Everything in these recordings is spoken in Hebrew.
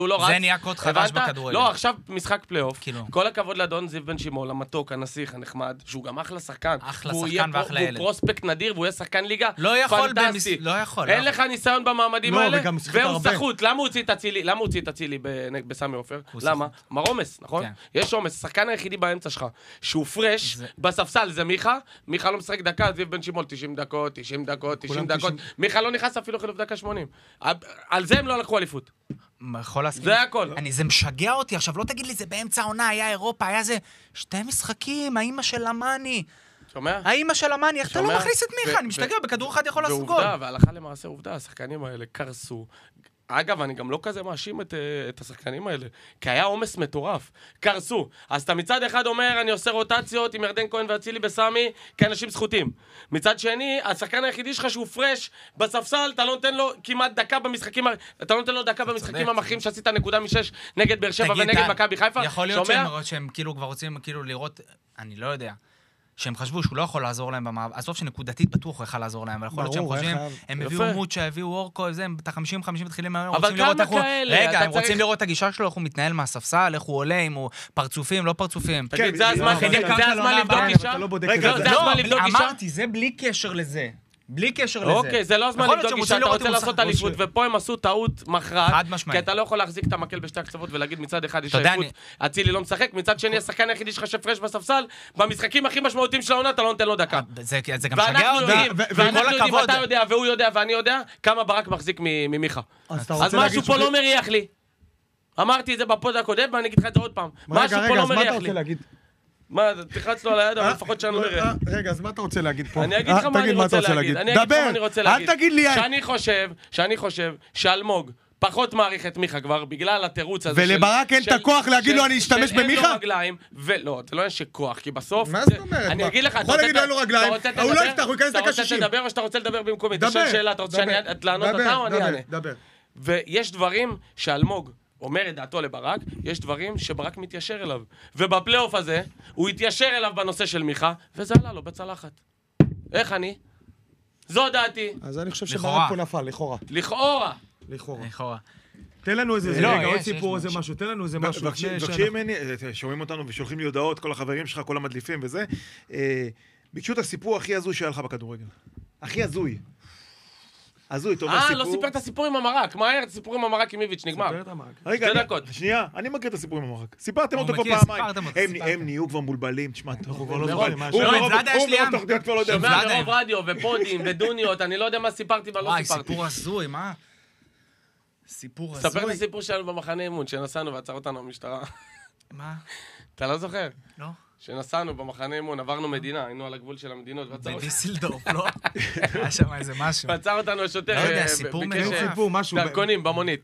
זה נהיה קוד חדש בכדורגל. לא, עכשיו משחק פלייאוף. כל הכבוד לאדון זיו בן שמעון, המתוק, הנסיך, הנחמד, שהוא גם אחלה שחקן. אחלה שחקן ואחלה ילד. והוא פרוספקט נדיר, והוא יהיה שחקן ליגה פנטסטי. לא יכול. אין לך ניסיון במעמדים האלה, והוא סחוט. למה הוא הוציא את אצילי בסמי עופר? למה? מרומס, נכון? יש עומס. השחקן היחידי באמצע שלך, שהוא פרש, בספסל זה מיכה לא משחק דקה, זיו בן שמעון 90 דקות, 90 דקות, 90 דקות. מיכה לא נכנס אפילו חילוף דקה 80. על זה הם לא לקחו אליפות. זה הכל. זה משגע אותי. עכשיו לא תגיד לי, זה באמצע העונה, היה אירופה, היה זה 2 משחקים, האמא של המאני. שומע? האמא של המאני, איך אתה לא מכניס את מיכה? אני משתגע, בכדור אחד יכול לעשות גול. ועובדה, והלכה למעשה עובדה, השחקנים האלה קרסו. אגב, אני גם לא כזה מאשים את השחקנים האלה, כי היה עומס מטורף, קרסו. אז אתה מצד אחד אומר, אני עושה רוטציות עם ירדן כהן ואצילי בסמי, כאנשים זכותים. מצד שני, השחקן היחידי שלך שהוא פרש בספסל, אתה לא נותן לו כמעט דקה במשחקים, אתה לא נותן לו דקה במשחקים המחרים שעשית נקודה מ6 נגד באר שבע ונגד מכבי חיפה. יכול להיות שהם כאילו כבר רוצים לראות, אני לא יודע. שהם חשבו שהוא לא יכול לעזור להם במעבר, עזוב שנקודתית בטוח הוא יכול לעזור להם, אבל יכול להיות שהם חושבים, הם הביאו מוצ'ה, הביאו אורקו, הם את ה-50-50 מתחילים, הם רוצים לראות את הגישה שלו, איך הוא מתנהל מהספסל, איך הוא עולה, אם הוא פרצופים, לא פרצופים. זה הזמן לבדוק גישה? אמרתי, זה בלי קשר לזה. בלי קשר לזה. אוקיי, זה לא הזמן לבדוק גישה, אתה רוצה לעשות אליפות, ופה הם עשו טעות מכרעת, כי אתה לא יכול להחזיק את המקל בשתי הקצוות ולהגיד מצד אחד יש אליפות, אצילי לא משחק, מצד שני השחקן היחידי שלך שפרש בספסל, במשחקים הכי משמעותיים של העונה אתה לא נותן לו דקה. זה גם שגע אותי. ואנחנו יודעים, אתה יודע, והוא יודע, ואני יודע, כמה ברק מחזיק ממיכה. אז משהו פה לא מריח לי. אמרתי את זה בפוד הקודם, ואני אגיד לך את זה עוד פעם. משהו פה לא מריח לי. מה, תחץ לו על היד, אבל לפחות שאני לא נראה. רגע, אז מה אתה רוצה להגיד פה? אני אגיד לך מה אני רוצה להגיד. דבר, אל תגיד לי... שאני חושב שאלמוג פחות מעריך את מיכה כבר, בגלל התירוץ הזה ולברק אין את הכוח להגיד לו אני אשתמש במיכה? שאין לו רגליים, ולא, זה לא יש כוח, כי בסוף... מה זאת אומרת? אני אגיד לך, יכול להגיד לו אין לו רגליים, הוא לא יפתח, הוא ייכנס דקה 60. אתה רוצה לדבר או שאתה רוצה לדבר במקומי? תשאל שאלה, אתה רוצה שאני לענות אותה או אני אענה? דבר. ויש דברים שאלמוג אומר את דעתו לברק, יש דברים שברק מתיישר אליו. ובפלייאוף הזה, הוא התיישר אליו בנושא של מיכה, וזה עלה לו בצלחת. איך אני? זו דעתי. אז אני חושב שברק פה נפל, לכאורה. לכאורה. תן לנו איזה רגע, עוד סיפור, איזה משהו, תן לנו איזה משהו. מבקשים ממני, שומעים אותנו ושולחים לי הודעות, כל החברים שלך, כל המדליפים וזה, ביקשו את הסיפור הכי הזוי שהיה לך בכדורגל. הכי הזוי. הזוי, אתה אומר סיפור... לא סיפר את הסיפור עם המרק, מהר, סיפור עם המרק עם איביץ' נגמר. סיפר את המרק. רגע, שנייה, אני מכיר את הסיפור עם המרק. סיפרתם אותו פה פעמיים. הם נהיו כבר מולבלים, תשמע, אנחנו כבר לא זוכרים. שומע ברוב רדיו ופודים ודוניות, אני לא יודע מה סיפרתי ולא סיפרתי. וואי, סיפור הזוי, מה? סיפור הזוי. ספר את הסיפור שלנו במחנה אימון, שנסענו ועצר אותנו המשטרה. מה? אתה לא זוכר? לא. שנסענו במחנה אימון, עברנו מדינה, היינו על הגבול של המדינות. בדיסלדורף, לא? היה שם איזה משהו. ועצר אותנו השוטר. לא יודע, סיפור משהו. דרכונים, במונית.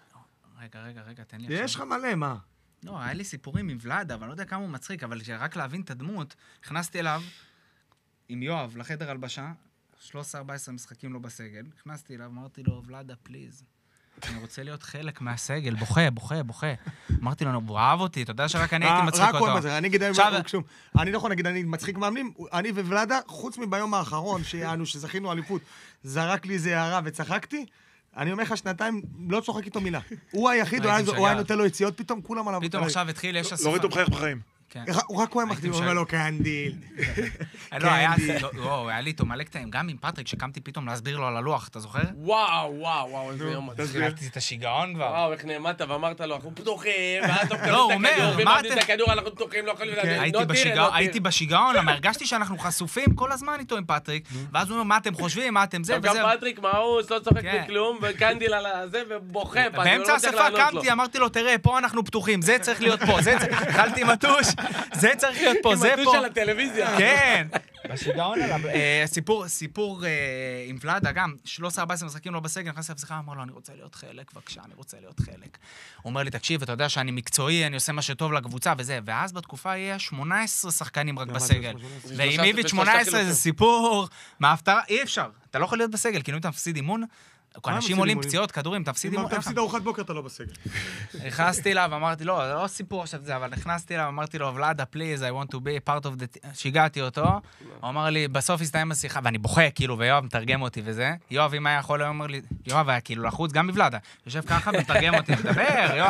רגע, תן לי. יש לך מלא, מה? לא, היה לי סיפורים עם ולאד, אבל אני לא יודע כמה הוא מצחיק, אבל רק להבין את הדמות, הכנסתי אליו עם יואב לחדר הלבשה, 13-14 משחקים לא בסגל, הכנסתי אליו, אמרתי לו, ולאדה, פליז. אני רוצה להיות חלק מהסגל, בוכה. אמרתי לו, הוא אהב אותי, אתה יודע שרק אני הייתי מצחיק אותו. רק הוא מזה, אני לא יכול להגיד, אני מצחיק מאמנים, אני וולאדה, חוץ מביום האחרון, שזכינו אליפות, זרק לי איזה הערה וצחקתי, אני אומר לך שנתיים, לא צוחק איתו מילה. הוא היחיד, הוא היה נותן לו יציאות, פתאום כולם עליו. פתאום עכשיו התחיל, יש אספה. לא ראיתו מחייך בחיים. הוא רק הוא מחתים, הוא אומר לו קנדיל. לא, היה לי איתו מלא קטעים, גם עם פטריק, שקמתי פתאום להסביר לו על הלוח, אתה זוכר? וואו, איזה יום. תחילתי את השיגעון כבר. וואו, איך נעמדת ואמרת לו, אנחנו פתוחים, ואז לא, הוא אומר, ומאמדים את הכדור, אנחנו פתוחים, לא יכולים להגיד. הייתי בשיגעון, אבל הרגשתי שאנחנו חשופים כל הזמן איתו עם פטריק, ואז הוא אומר, מה אתם חושבים, מה אתם זה וזה. גם פטריק מאוס, לא צוחק בכלום, וקנדיל על זה, ובוכה. באמצע השפה קמתי, אמרתי לו, תראה, פה אנחנו פתוחים, זה צריך להיות פה, התחלתי מטוש, זה צריך להיות פה, זה פה. כמטוש על הטלוויזיה. כן. בשיגעון עליו. סיפור עם ולאדה, גם 13-14 משחקים לא בסגל, נכנסתי לפסיכה, אמר לו, אני רוצה להיות חלק, בבקשה, אני רוצה להיות חלק. הוא אומר לי, תקשיב, אתה יודע שאני מקצועי, אני עושה מה שטוב לקבוצה וזה, ואז בתקופה יהיה 18 שחקנים רק בסגל. ועם איביץ' 18 זה סיפור, מההפתעה, אי אפשר. אתה לא יכול להיות בסגל, כי אם אתה מפסיד אימון, אנשים עולים פציעות, כדורים, תפסיד אימון. אם תפסיד ארוחת בוקר, אתה לא בסגל. נכנסתי אליו, אמרתי, לא סיפור עכשיו זה, אבל נכנסתי אליו, אמרתי לו, ולאדה, please, I want to be part of the... שיגעתי אותו, הוא אמר לי, בסוף הסתיים השיחה, ואני בוכה, כאילו, ויואב מתרגם אותי וזה. יואב, אם היה יכול, הוא אומר לי, יואב היה כאילו לחוץ, גם בוולאדה. יושב ככה, מתרגם אותי, מדבר, יואב.